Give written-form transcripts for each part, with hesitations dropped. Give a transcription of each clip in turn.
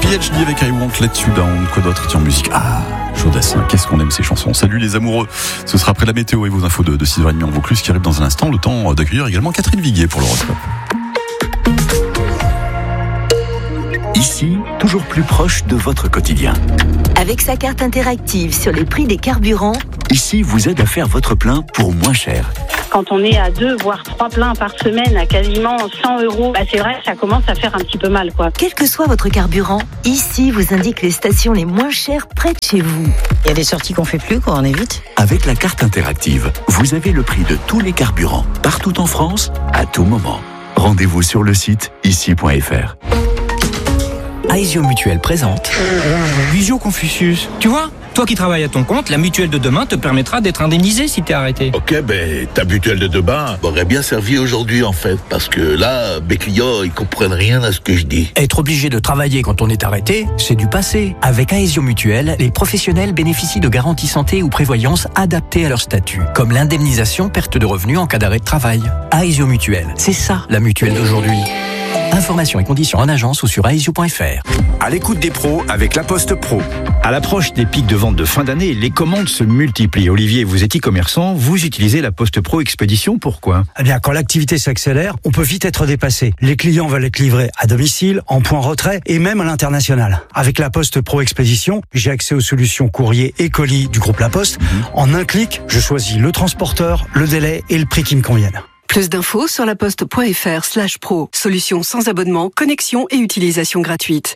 PhD avec I Want Let You Down. Quoi d'autre? Tiens, musique. Ah, Jodassin, qu'est-ce qu'on aime ces chansons. Salut les amoureux. Ce sera après la météo et vos infos de 6h30 en Vaucluse qui arrive dans un instant. Le temps d'accueillir également Catherine Viguier pour l'horoscope. Ici, toujours plus proche de votre quotidien. Avec sa carte interactive sur les prix des carburants, Ici vous aide à faire votre plein pour moins cher. Quand on est à 2 voire 3 pleins par semaine à quasiment 100 €, c'est vrai que ça commence à faire un petit peu mal, quoi. quel que soit votre carburant, ici vous indique les stations les moins chères près de chez vous. Il y a des sorties qu'on fait plus, qu'on évite. Avec la carte interactive, vous avez le prix de tous les carburants, partout en France, à tout moment. Rendez-vous sur le site ici.fr. Aesio Mutuelle présente Visio Confucius. Tu vois, toi qui travailles à ton compte, la mutuelle de demain te permettra d'être indemnisé si t'es arrêté. Ok, ta mutuelle de demain m'aurait bien servi aujourd'hui en fait, parce que là, mes clients, ils comprennent rien à ce que je dis. Être obligé de travailler quand on est arrêté, c'est du passé. Avec Aesio Mutuelle, les professionnels bénéficient de garanties santé ou prévoyance adaptées à leur statut, comme l'indemnisation perte de revenus en cas d'arrêt de travail. Aesio Mutuelle, c'est ça la mutuelle d'aujourd'hui. Informations et conditions en agence ou sur aesio.fr. À l'écoute des pros avec La Poste Pro. À l'approche des pics de vente de fin d'année, les commandes se multiplient. Olivier, vous êtes e-commerçant, vous utilisez La Poste Pro Expédition, pourquoi ? Eh bien, quand l'activité s'accélère, on peut vite être dépassé. Les clients veulent être livrés à domicile, en point retrait et même à l'international. Avec La Poste Pro Expédition, j'ai accès aux solutions courrier et colis du groupe La Poste. En un clic, je choisis le transporteur, le délai et le prix qui me conviennent. Plus d'infos sur laposte.fr/pro. Solution sans abonnement, connexion et utilisation gratuite.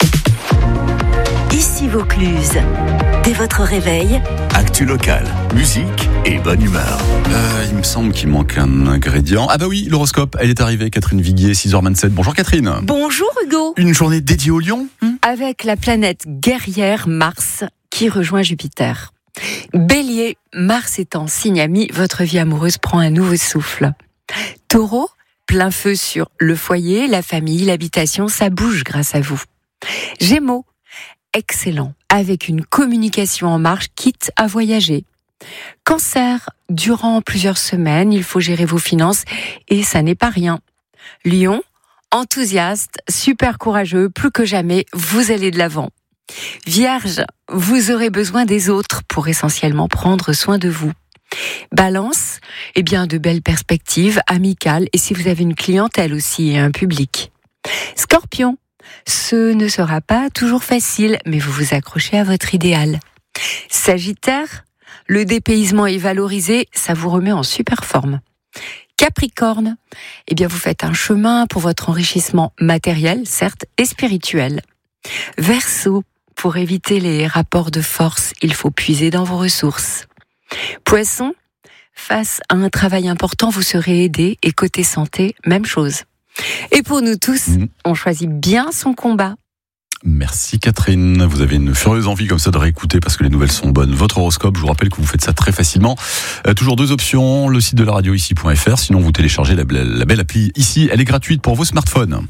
Ici Vaucluse. Dès votre réveil, Actu locale, musique et bonne humeur. Il me semble qu'il manque un ingrédient. Ah bah oui, l'horoscope, elle est arrivée, Catherine Viguier, 6h27. Bonjour Catherine. Bonjour Hugo. Une journée dédiée au lion Avec la planète guerrière Mars qui rejoint Jupiter. Bélier, Mars est en signe ami, votre vie amoureuse prend un nouveau souffle. Taureau, plein feu sur le foyer, la famille, l'habitation, ça bouge grâce à vous. Gémeaux, excellent, avec une communication en marche, quitte à voyager. Cancer, durant plusieurs semaines, il faut gérer vos finances et ça n'est pas rien. Lion, enthousiaste, super courageux, plus que jamais, vous allez de l'avant. Vierge, vous aurez besoin des autres pour essentiellement prendre soin de vous. Balance, de belles perspectives amicales et si vous avez une clientèle aussi et un public. Scorpion, ce ne sera pas toujours facile, mais vous vous accrochez à votre idéal. Sagittaire, le dépaysement est valorisé, ça vous remet en super forme. Capricorne, vous faites un chemin pour votre enrichissement matériel, certes, et spirituel. Verseau, pour éviter les rapports de force, il faut puiser dans vos ressources. Poisson, face à un travail important, vous serez aidé et côté santé, même chose. Et pour nous tous, on choisit bien son combat. Merci Catherine. Vous avez une furieuse envie comme ça de réécouter parce que les nouvelles sont bonnes. Votre horoscope, je vous rappelle que vous faites ça très facilement. Toujours deux options, le site de la radio ici.fr, sinon vous téléchargez la belle appli Ici, elle est gratuite pour vos smartphones.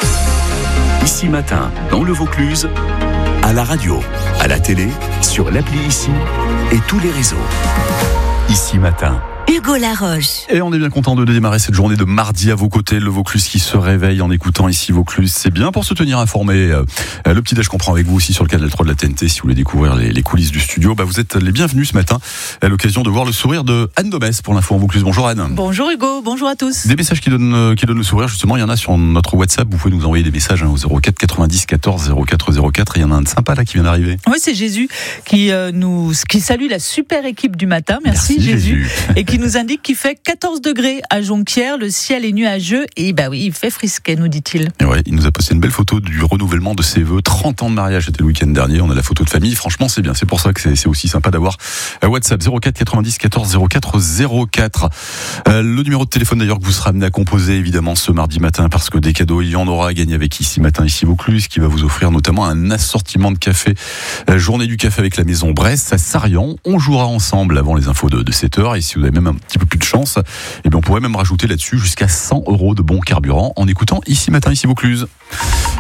Ici matin, dans le Vaucluse, à la radio, à la télé, sur l'appli Ici et tous les réseaux. Ici matin. Hugo Laroche. Et on est bien content de démarrer cette journée de mardi à vos côtés. Le Vaucluse qui se réveille en écoutant Ici Vaucluse. C'est bien pour se tenir informé. Le petit déj qu'on prend avec vous aussi sur le canal 3 de la TNT. Si vous voulez découvrir les coulisses du studio, vous êtes les bienvenus ce matin à l'occasion de voir le sourire de Anne Domès pour l'info en Vaucluse. Bonjour Anne. Bonjour Hugo, bonjour à tous. Des messages qui donnent le sourire, justement, il y en a sur notre WhatsApp. Vous pouvez nous envoyer des messages au 04 90 14 04 04. Il y en a un de sympa là qui vient d'arriver. Oui, c'est Jésus qui salue la super équipe du matin. Merci Jésus. Et qui nous indique qu'il fait 14 degrés à Jonquière, le ciel est nuageux et il fait frisquet, nous dit-il. Et ouais, il nous a posté une belle photo du renouvellement de ses vœux. 30 ans de mariage, c'était le week-end dernier. On a la photo de famille. Franchement, c'est bien. C'est pour ça que c'est aussi sympa d'avoir WhatsApp 04 90 14 04 04. Le numéro de téléphone d'ailleurs que vous serez amené à composer évidemment ce mardi matin parce que des cadeaux, il y en aura à gagner avec Ici Matin, Ici Vaucluse qui va vous offrir notamment un assortiment de café. Journée du café avec la maison Brest à Sarian. On jouera ensemble avant les infos de 7h et si vous avez même un petit peu plus de chance, on pourrait même rajouter là-dessus jusqu'à 100 € de bons carburant en écoutant Ici Matin, Ici Vaucluse.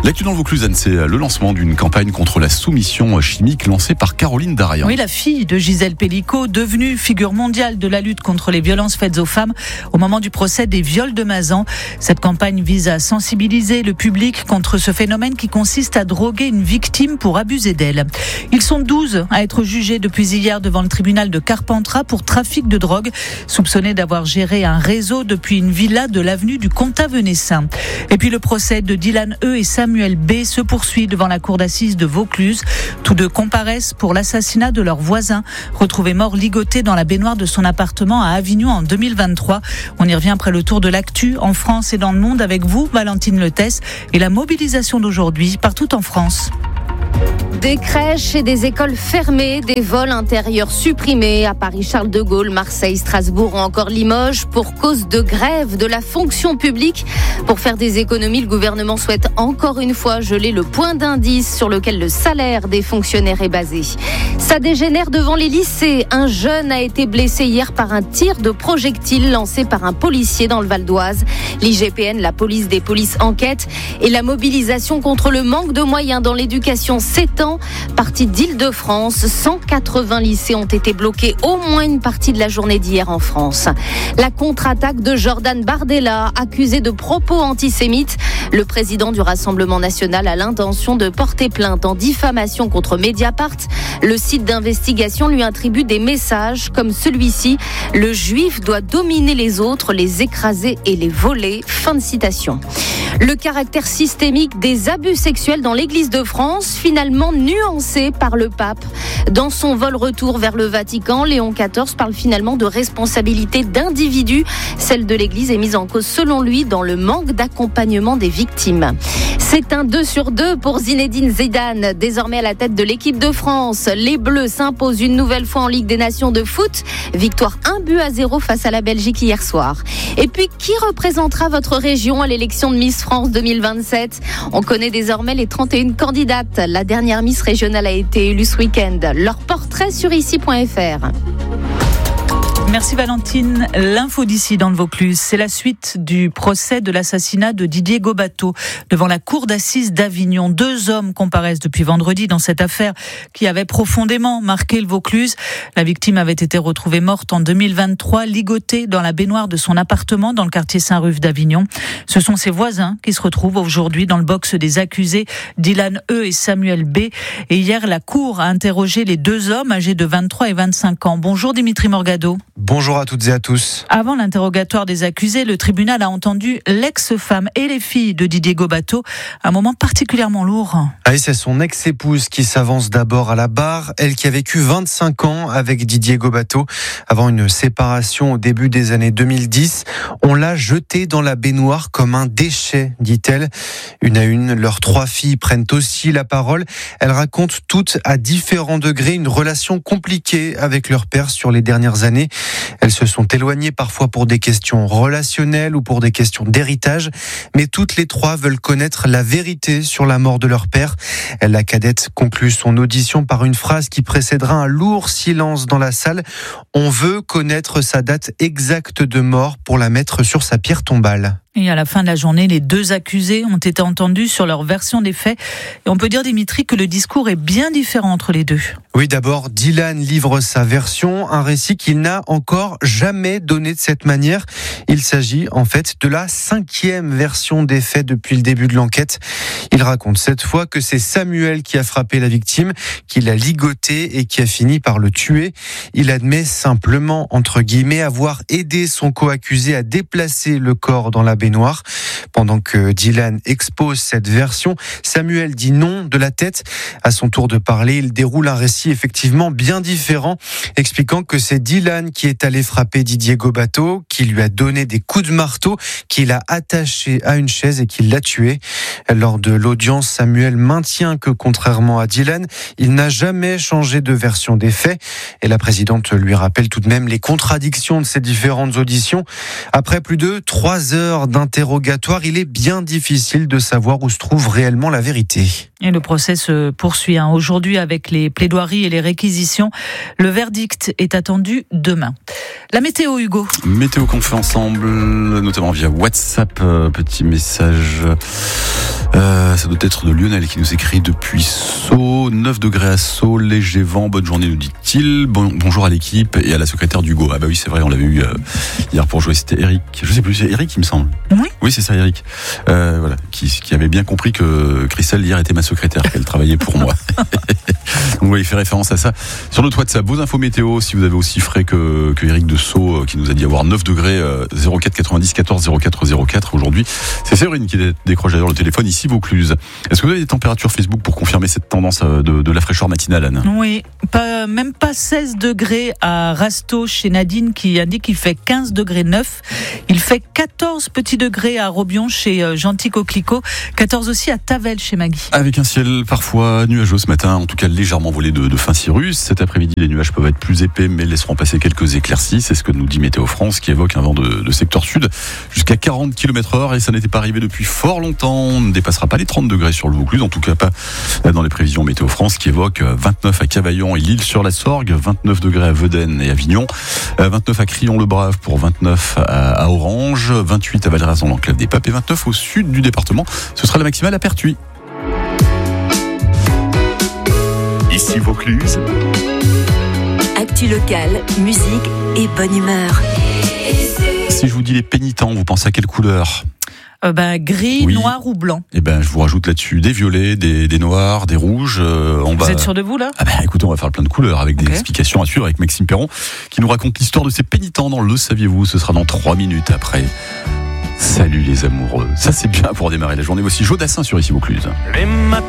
L'actu dans le Vaucluse, c'est le lancement d'une campagne contre la soumission chimique lancée par Caroline Darian. Oui, la fille de Gisèle Pellicot, devenue figure mondiale de la lutte contre les violences faites aux femmes au moment du procès des viols de Mazan. Cette campagne vise à sensibiliser le public contre ce phénomène qui consiste à droguer une victime pour abuser d'elle. Ils sont 12 à être jugés depuis hier devant le tribunal de Carpentras pour trafic de drogue, soupçonnés d'avoir géré un réseau depuis une villa de l'avenue du Comtat-Venessin. Et puis le procès de Dylan E et Samuel B se poursuit devant la cour d'assises de Vaucluse. Tous deux comparaissent pour l'assassinat de leur voisin, retrouvé mort ligoté dans la baignoire de son appartement à Avignon en 2023. On y revient après le tour de l'actu en France et dans le monde avec vous, Valentine Letès, et la mobilisation d'aujourd'hui partout en France. Des crèches et des écoles fermées, des vols intérieurs supprimés à Paris, Charles de Gaulle, Marseille, Strasbourg ou encore Limoges pour cause de grève de la fonction publique. Pour faire des économies, le gouvernement souhaite encore une fois geler le point d'indice sur lequel le salaire des fonctionnaires est basé. Ça dégénère devant les lycées. Un jeune a été blessé hier par un tir de projectile lancé par un policier dans le Val d'Oise. L'IGPN, la police des polices, enquête et la mobilisation contre le manque de moyens dans l'éducation s'étend. Partie d'Île-de-France, 180 lycées ont été bloqués au moins une partie de la journée d'hier en France. La contre-attaque de Jordan Bardella, accusé de propos antisémites. Le président du Rassemblement national a l'intention de porter plainte en diffamation contre Mediapart. Le site d'investigation lui attribue des messages comme celui-ci. Le juif doit dominer les autres, les écraser et les voler. Fin de citation. Le caractère systémique des abus sexuels dans l'Église de France, finalement nuancé par le pape. Dans son vol-retour vers le Vatican, Léon XIV parle finalement de responsabilité d'individus. Celle de l'Église est mise en cause, selon lui, dans le manque d'accompagnement des victimes. C'est un 2-2 pour Zinedine Zidane, désormais à la tête de l'équipe de France. Les Bleus s'imposent une nouvelle fois en Ligue des Nations de foot. Victoire 1-0 face à la Belgique hier soir. Et puis, qui représentera votre région à l'élection de Miss France 2027 ? On connaît désormais les 31 candidates. La dernière Miss régionale a été élue ce week-end. Leur portrait sur ici.fr. Merci Valentine. L'info d'ici dans le Vaucluse, c'est la suite du procès de l'assassinat de Didier Gobateau devant la cour d'assises d'Avignon. 2 hommes comparaissent depuis vendredi dans cette affaire qui avait profondément marqué le Vaucluse. La victime avait été retrouvée morte en 2023, ligotée dans la baignoire de son appartement dans le quartier Saint-Ruf d'Avignon. Ce sont ses voisins qui se retrouvent aujourd'hui dans le box des accusés, Dylan E et Samuel B. Et hier, la cour a interrogé les 2 hommes âgés de 23 et 25 ans. Bonjour Dimitri Morgado. Bonjour à toutes et à tous. Avant l'interrogatoire des accusés, le tribunal a entendu l'ex-femme et les filles de Didier Gobateau. Un moment particulièrement lourd. Et c'est son ex-épouse qui s'avance d'abord à la barre. Elle qui a vécu 25 ans avec Didier Gobateau avant une séparation au début des années 2010. On l'a jetée dans la baignoire comme un déchet, dit-elle. Une à une, leurs 3 filles prennent aussi la parole. Elles racontent toutes à différents degrés une relation compliquée avec leur père sur les dernières années. Elles se sont éloignées parfois pour des questions relationnelles ou pour des questions d'héritage, mais toutes les 3 veulent connaître la vérité sur la mort de leur père. La cadette conclut son audition par une phrase qui précédera un lourd silence dans la salle. On veut connaître sa date exacte de mort pour la mettre sur sa pierre tombale. Et à la fin de la journée, les 2 accusés ont été entendus sur leur version des faits. Et on peut dire, Dimitri, que le discours est bien différent entre les 2. Oui, d'abord, Dylan livre sa version, un récit qu'il n'a encore jamais donné de cette manière. Il s'agit en fait de la 5e version des faits depuis le début de l'enquête. Il raconte cette fois que c'est Samuel qui a frappé la victime, qui l'a ligoté et qui a fini par le tuer. Il admet simplement, entre guillemets, avoir aidé son co-accusé à déplacer le corps dans la baignoire. Pendant que Dylan expose cette version, Samuel dit non de la tête. À son tour de parler, il déroule un récit effectivement bien différent, expliquant que c'est Dylan qui est allé frapper Didier Gobateau, qui lui a donné des coups de marteau, qui l'a attaché à une chaise et qui l'a tué. Lors de l'audience, Samuel maintient que contrairement à Dylan, il n'a jamais changé de version des faits. Et la présidente lui rappelle tout de même les contradictions de ces différentes auditions. Après plus de 3 heures d'interrogatoire, il est bien difficile de savoir où se trouve réellement la vérité. Et le procès se poursuit aujourd'hui avec les plaidoiries et les réquisitions. Le verdict est attendu demain. La météo, Hugo. Météo qu'on fait ensemble, notamment via WhatsApp. Petit message. Ça doit être de Lionel qui nous écrit depuis Sceaux. 9 degrés à Sceaux, léger vent. Bonne journée, nous dit-il. Bonjour à l'équipe et à la secrétaire d'Hugo. Ah bah oui, c'est vrai, on l'avait eu hier pour jouer. C'était Eric. Je sais plus, c'est Eric, il me semble. Oui, c'est ça, Eric. Voilà, qui avait bien compris que Christelle hier était ma secrétaire, qu'elle travaillait pour moi. Donc oui, il fait référence à ça. Sur notre WhatsApp, vos infos météo, si vous avez aussi frais que Eric de Sceaux, qui nous a dit avoir 9 degrés, 04 90 14 04 04 aujourd'hui. C'est Séverine qui décroche d'ailleurs le téléphone ici, Vaucluse. Est-ce que vous avez des températures Facebook pour confirmer cette tendance de la fraîcheur matinale, Anne ? Oui, même pas 16 degrés à Rasto chez Nadine qui indique qu'il fait 15 degrés 9. Il fait 14 petits degrés à Robion chez Gentil Coquelicot, 14 aussi à Tavel chez Maggie. Avec un ciel parfois nuageux ce matin, en tout cas légèrement voilé de fin cirrus. Cet après-midi, les nuages peuvent être plus épais mais laisseront passer quelques éclaircies. C'est ce que nous dit Météo France qui évoque un vent de secteur sud jusqu'à 40 km/h et ça n'était pas arrivé depuis fort longtemps. On ne dépassera pas les 30 degrés sur le Vaucluse, en tout cas pas dans les prévisions Météo France qui évoque 29 à Cavaillon et L'Île-sur-la-Sorgue, 29 degrés à Vedène et Avignon, 29 à Crillon-le-Brave pour 29 à Orange, 28 à Valras dans l'enclave des Papes et 29 au sud du département. Ce sera la maximale à Pertuis. Ici Vaucluse. Actu locale, musique et bonne humeur. Si je vous dis les pénitents, vous pensez à quelle couleur ? Gris, oui. Noir ou blanc. Eh ben, je vous rajoute là-dessus des violets, des noirs, des rouges. Vous êtes sûr de vous là ? Écoutez, on va faire plein de couleurs avec des explications à suivre avec Maxime Perron qui nous raconte l'histoire de ces pénitents dans Le Saviez-vous ? Ce sera dans 3 minutes après. Salut les amoureux. Ça c'est bien pour démarrer la journée. Voici Joe Dassin sur Ici Vaucluse.